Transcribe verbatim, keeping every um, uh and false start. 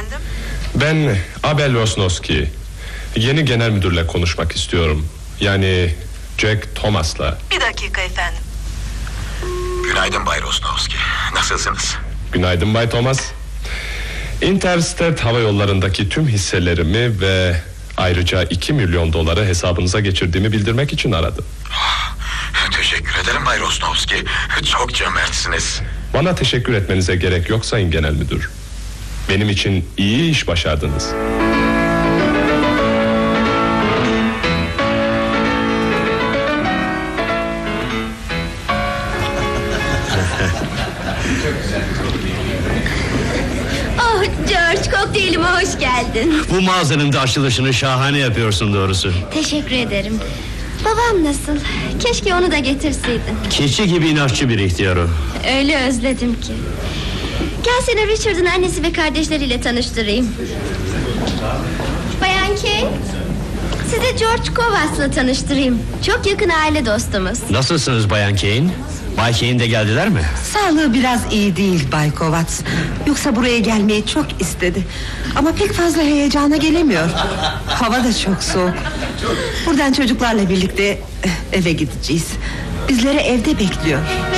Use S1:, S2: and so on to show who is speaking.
S1: efendim?
S2: Ben Abel Rosnowski. Yeni genel müdürle konuşmak istiyorum. Yani Jack Thomas'la.
S1: Bir dakika efendim.
S3: Günaydın Bay Rosnowski. Nasılsınız?
S2: Günaydın Bay Thomas. Interstate Hava Yolları'ndaki tüm hisselerimi ve ayrıca iki milyon doları hesabınıza geçirdiğimi bildirmek için aradım.
S3: Teşekkür ederim Bay Rosnowski. Çok cömertsiniz.
S2: Bana teşekkür etmenize gerek yok Sayın Genel Müdür. Benim için iyi iş başardınız.
S4: Oh George, kokteylime hoş geldin.
S5: Bu mağazanın da açılışını şahane yapıyorsun doğrusu.
S4: Teşekkür ederim. Babam nasıl? Keşke onu da getirseydin.
S5: Keçi gibi inatçı bir ihtiyar o.
S4: Öyle özledim ki. Gel seni Richard'ın annesi ve kardeşleriyle tanıştırayım. Bayan Kane, size George Kovas'la tanıştırayım. Çok yakın aile dostumuz.
S5: Nasılsınız Bayan Kane? Bay Kane de geldiler mi?
S6: Sağlığı biraz iyi değil Bay Kovacs. Yoksa buraya gelmeyi çok istedi. Ama pek fazla heyecana gelemiyor. Hava da çok soğuk. Buradan çocuklarla birlikte eve gideceğiz. Bizleri evde bekliyor.